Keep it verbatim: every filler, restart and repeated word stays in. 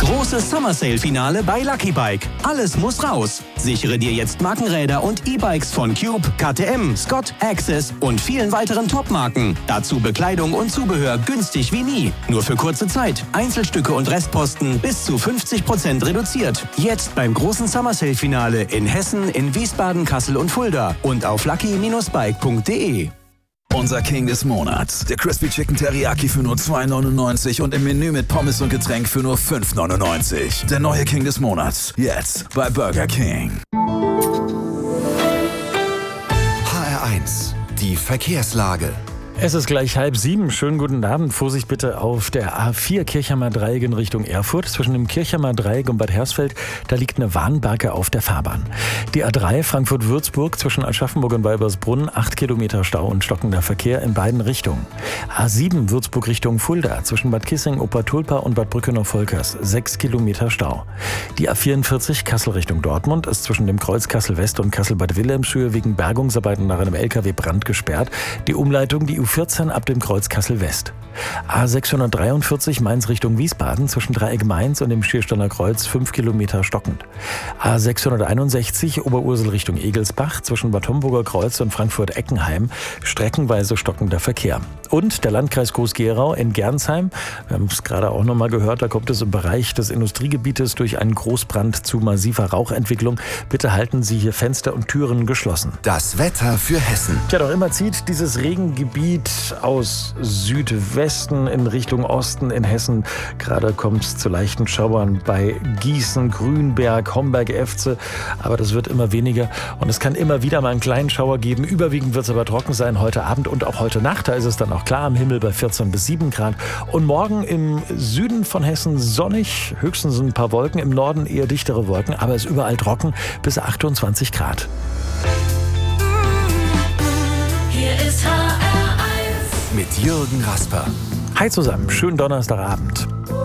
Großes Summer Sale Finale bei Lucky Bike. Alles muss raus. Sichere dir jetzt Markenräder und E-Bikes von Cube, K T M, Scott, Access und vielen weiteren Top-Marken. Dazu Bekleidung und Zubehör günstig wie nie. Nur für kurze Zeit. Einzelstücke und Restposten bis zu fünfzig Prozent reduziert. Jetzt beim großen Summer Sale Finale in Hessen, in Wiesbaden, Kassel und Fulda und auf lucky Bindestrich bike punkt de. Unser King des Monats. Der Crispy Chicken Teriyaki für nur zwei neunundneunzig und im Menü mit Pommes und Getränk für nur fünf neunundneunzig. Der neue King des Monats. Jetzt bei Burger King. H R eins. Die Verkehrslage. Es ist gleich halb sieben. Schönen guten Abend. Vorsicht bitte auf der A vier Kirchheimer Dreieck in Richtung Erfurt. Zwischen dem Kirchheimer Dreieck und Bad Hersfeld, da liegt eine Warnbarke auf der Fahrbahn. Die A drei Frankfurt-Würzburg zwischen Aschaffenburg und Weibersbrunn, acht Kilometer Stau und stockender Verkehr in beiden Richtungen. A sieben Würzburg Richtung Fulda zwischen Bad Kissing, Obertulpa und Bad Brückenhof-Volkers, sechs Kilometer Stau. Die A vierundvierzig Kassel Richtung Dortmund ist zwischen dem Kreuz Kassel West und Kassel-Bad Wilhelmshöhe wegen Bergungsarbeiten nach einem L K W-Brand gesperrt. Die Umleitung, die U vierzehn ab dem Kreuz Kassel West. A sechshundertdreiundvierzig Mainz Richtung Wiesbaden zwischen Dreieck Mainz und dem Schiersteiner Kreuz fünf Kilometer stockend. A sechshunderteinundsechzig Oberursel Richtung Egelsbach zwischen Bad Homburger Kreuz und Frankfurt-Eckenheim streckenweise stockender Verkehr. Und der Landkreis Groß-Gerau in Gernsheim, wir haben es gerade auch nochmal gehört, da kommt es im Bereich des Industriegebietes durch einen Großbrand zu massiver Rauchentwicklung. Bitte halten Sie hier Fenster und Türen geschlossen. Das Wetter für Hessen. Tja, doch immer zieht dieses Regengebiet aus Südwesten in Richtung Osten in Hessen. Gerade kommt es zu leichten Schauern bei Gießen, Grünberg, Homberg-Efze. Aber das wird immer weniger und es kann immer wieder mal einen kleinen Schauer geben. Überwiegend wird es aber trocken sein heute Abend und auch heute Nacht. Da ist es dann auch klar am Himmel bei vierzehn bis sieben Grad. Und morgen im Süden von Hessen sonnig, höchstens ein paar Wolken. Im Norden eher dichtere Wolken, aber es ist überall trocken bis achtundzwanzig Grad. Hier ist H R eins Mit Jürgen Rasper. Hi zusammen, schönen Donnerstagabend.